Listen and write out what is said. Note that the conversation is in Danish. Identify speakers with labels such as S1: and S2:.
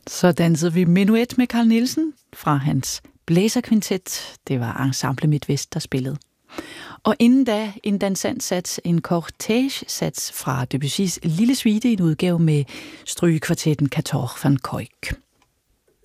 S1: Så dansede vi Menuet med Carl Nielsen fra hans blæserkvintet. Det var Ensemble MidtVest, der spillede. Og inden da en dansantsats, en cortège-sats fra Debussys Lille Suite i en udgave med strygekvartetten 14 van Kuijk.